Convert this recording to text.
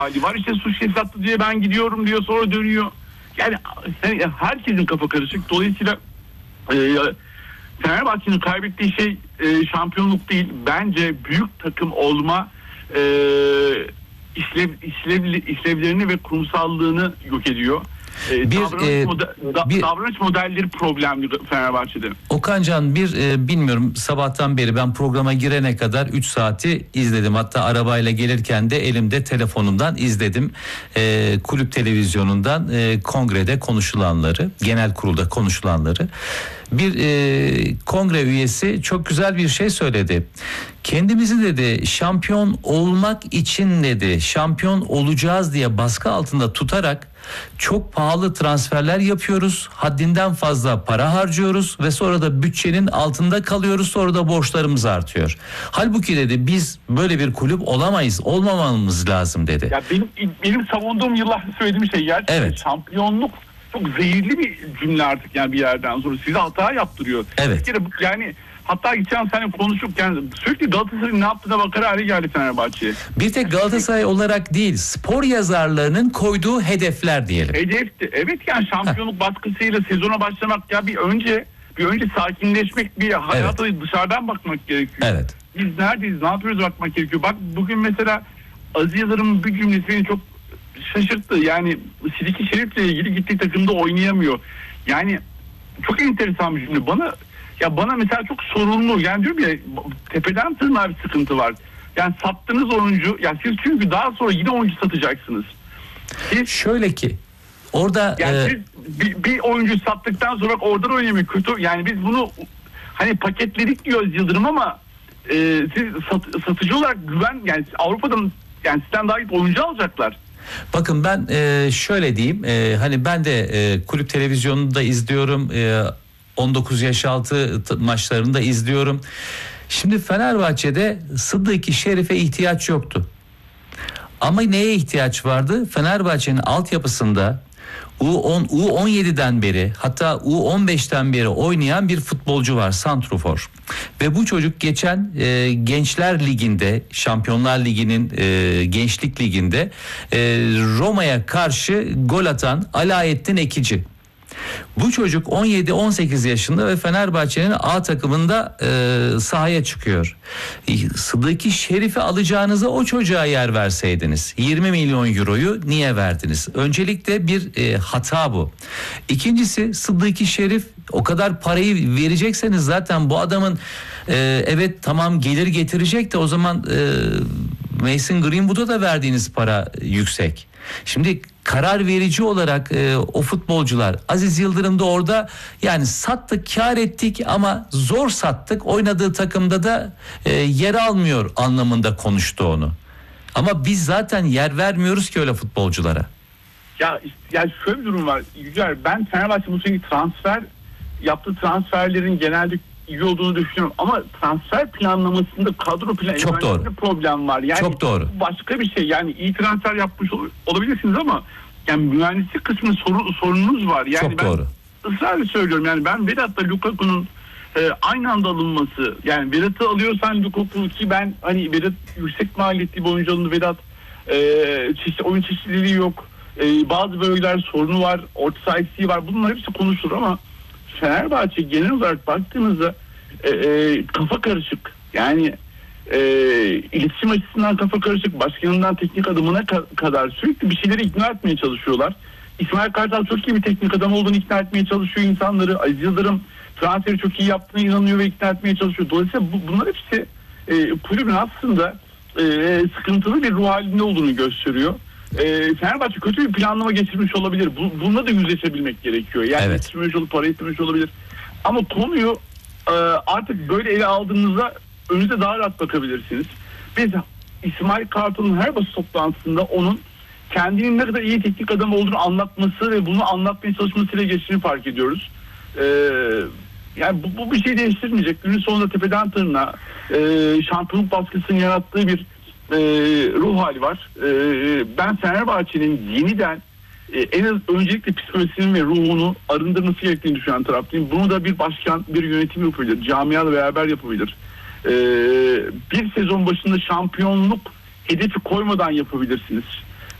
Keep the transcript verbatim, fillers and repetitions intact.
hali var. İşte suç sattı diye ben gidiyorum diyor, sonra dönüyor. Yani, yani herkesin kafa karışık. Dolayısıyla e, Fenerbahçe'nin kaybettiği şey e, şampiyonluk değil. Bence büyük takım olma e, işlev, işlevli, işlevlerini ve kurumsallığını yok ediyor. E, bir, davranış, e, moda- da, bir, davranış modelleri problemli Fenerbahçe'de. Okancan bir e, bilmiyorum, sabahtan beri ben programa girene kadar üç saati izledim. Hatta arabayla gelirken de elimde telefonumdan izledim. E, kulüp televizyonundan e, kongrede konuşulanları, genel kurulda konuşulanları. Bir e, kongre üyesi çok güzel bir şey söyledi. Kendimizi dedi şampiyon olmak için dedi, şampiyon olacağız diye baskı altında tutarak çok pahalı transferler yapıyoruz. Haddinden fazla para harcıyoruz ve sonra da bütçenin altında kalıyoruz. Sonra da borçlarımız artıyor. Halbuki dedi biz böyle bir kulüp olamayız, olmamamız lazım dedi. Ya benim benim savunduğum yıllarda söylediğim şey gerçekten Evet. Şampiyonluk çok zehirli bir cümle artık, yani bir yerden sonra size hata yaptırıyor. Evet. Bir kere bu, yani hatta geçen sene konuşurken sürekli Galatasaray'ın ne yaptığına bakar hale geldi Fenerbahçe'ye. Bir tek Galatasaray olarak değil, spor yazarlarının koyduğu hedefler diyelim. Hedefti. Evet, yani şampiyonluk baskısıyla sezona başlamak, ya bir önce bir önce sakinleşmek, bir hayata evet. dışarıdan bakmak gerekiyor. Evet. Biz neredeyiz, ne yapıyoruz bakmak gerekiyor. Bak bugün mesela Aziz Yıldırım'ın bir cümlesi beni çok şaşırttı. Yani Siliki Şerif'le ilgili gittiği takımda oynayamıyor. Yani çok enteresan bir cümle. Bana ya bana mesela çok sorunlu. Yani diyorum ya, tepeden tırnağa bir sıkıntı var. Yani sattığınız oyuncu, ya siz çünkü daha sonra yine oyuncu satacaksınız. Siz, Şöyle ki orada yani e... siz bir, bir oyuncu sattıktan sonra oradan oynamıyor, kötü. Yani biz bunu hani paketledik diyoruz Yıldırım, ama e, siz sat, satıcı olarak güven, yani Avrupa'dan yani sizden daha iyi oyuncu alacaklar. Bakın ben e, şöyle diyeyim, e, hani ben de e, kulüp televizyonunu da izliyorum, e, on dokuz yaş altı t- maçlarını da izliyorum. Şimdi Fenerbahçe'de Sıddık Şerif'e ihtiyaç yoktu. Ama neye ihtiyaç vardı? Fenerbahçe'nin altyapısında U on, U on yedi'den beri, hatta U on beş'ten beri oynayan bir futbolcu var, santrofor. Ve bu çocuk geçen e, Gençler Ligi'nde, Şampiyonlar Ligi'nin e, Gençlik Ligi'nde e, Roma'ya karşı gol atan Alaaettin Ekici. Bu çocuk on yedi on sekiz yaşında ve Fenerbahçe'nin A takımında e, sahaya çıkıyor. Sıddık Şerif'i alacağınıza o çocuğa yer verseydiniz. yirmi milyon euroyu niye verdiniz? Öncelikle bir e, hata bu. İkincisi, Sıddık Şerif, o kadar parayı verecekseniz zaten bu adamın e, evet tamam gelir getirecek de o zaman e, Mason Greenwood'a da verdiğiniz para yüksek. Şimdi karar verici olarak e, o futbolcular, Aziz Yıldırım da orada, yani sattık, kar ettik ama zor sattık, oynadığı takımda da e, yer almıyor anlamında konuştu onu. Ama biz zaten yer vermiyoruz ki öyle futbolculara. Ya yani şöyle bir durum var Yücel, ben Fenerbahçe bu sene transfer yaptığı transferlerin genelde iyi olduğunu düşünüyorum, ama transfer planlamasında kadro planı çok doğru. Bir problem var. Yani çok doğru. Başka bir şey, yani iyi transfer yapmış ol, olabilirsiniz ama yani mühendislik kısmı sorun, sorununuz var. Yani çok ben doğru. ısrarla söylüyorum, yani ben Vedat'la Lukaku'nun e, aynı anda alınması, yani Vedat'ı alıyorsan Lukaku, ki ben hani Vedat yüksek maliyetli bir oyuncu alındı, Vedat e, çeşit, oyun çeşitliliği yok, e, bazı bölgeler sorunu var, orta saha eksiği var, bunlar hepsi konuşulur ama Fenerbahçe genel olarak baktığınızda e, e, kafa karışık. Yani e, iletişim açısından kafa karışık. Başkanından teknik adamına ka- kadar sürekli bir şeyleri ikna etmeye çalışıyorlar. İsmail Kartal çok iyi bir teknik adam olduğunu ikna etmeye çalışıyor insanları. Aziz Yıldırım transferi çok iyi yaptığına inanıyor ve ikna etmeye çalışıyor. Dolayısıyla bu, bunlar hepsi e, kulübün aslında e, sıkıntılı bir ruh halinde olduğunu gösteriyor. E, Fenerbahçe kötü bir planlama geçirmiş olabilir. Bu, bununla da yüzleşebilmek gerekiyor. Yani evet. yetiştirmiş olup para yetiştirmiş olabilir. Ama konuyu e, artık böyle ele aldığınızda önünüze daha rahat bakabilirsiniz. Biz İsmail Kartal'ın her basın toplantısında onun kendinin ne kadar iyi teknik adam olduğunu anlatması ve bunu anlatmaya çalışmasıyla geçtiğini fark ediyoruz. E, yani bu, bu bir şey değiştirmeyecek. Günün sonunda tepeden tırnağa e, şampiyonluk baskısını yarattığı bir e, ruh hali var. E, ben Fenerbahçe'nin yeniden e, en az öncelikle psikolojisinin ve ruhunu arındırması gerektiğini düşünen taraftayım. Bunu da bir başkan, bir yönetim yapabilir. Camiayla beraber yapabilir. E, bir sezon başında şampiyonluk hedefi koymadan yapabilirsiniz.